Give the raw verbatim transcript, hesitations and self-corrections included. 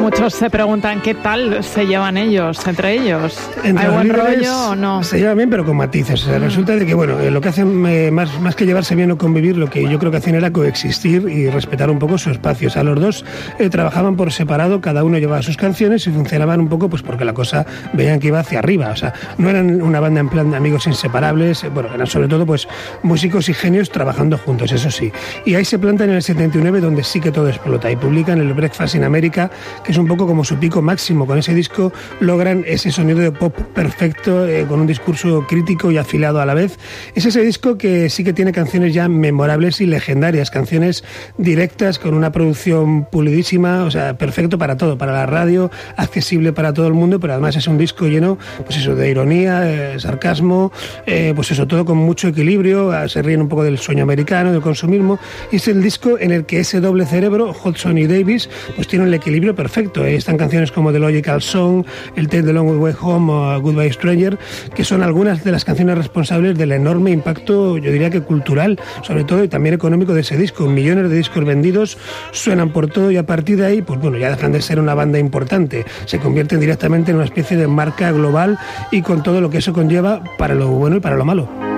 muchos se preguntan qué tal se llevan ellos, entre ellos. Entre ¿Hay buen líderes, rollo o no? Se llevan bien, pero con matices. O sea, mm. Resulta de que, bueno, eh, lo que hacen, eh, más, más que llevarse bien o convivir, lo que yo creo que hacían era coexistir y respetar un poco su espacio. O sea, los dos eh, trabajaban por separado, cada uno llevaba sus canciones y funcionaban un poco pues porque la cosa veían que iba hacia arriba. O sea, no eran una banda en plan de amigos inseparables, eh, bueno, eran sobre todo pues músicos y genios trabajando juntos, eso sí. Y ahí se plantan en el setenta y nueve, donde sí que todo explota, y publican el Breakfast in America, que es un poco como su pico máximo. Con ese disco logran ese sonido de pop perfecto, eh, con un discurso crítico y afilado a la vez. Es ese disco que sí que tiene canciones ya memorables y legendarias, canciones directas con una producción pulidísima, o sea, perfecto para todo, para la radio, accesible para todo el mundo, pero además es un disco lleno, pues eso, de ironía, eh, sarcasmo, eh, pues eso, todo con mucho equilibrio, se ríen un poco del sueño americano, del consumismo, y es el disco en el que ese doble cerebro, Hodgson y Davis, pues tienen el equilibrio perfecto. Ahí están canciones como The Logical Song, el Take the Long Way Home o Goodbye Stranger, que son algunas de las canciones responsables del enorme impacto, yo diría que cultural, sobre todo, y también económico de ese disco. Millones de discos vendidos, suenan por todo, y a partir de ahí, pues bueno, ya dejan de ser una banda importante, se convierten directamente en una especie de marca global y con todo lo que eso conlleva para lo bueno y para lo malo.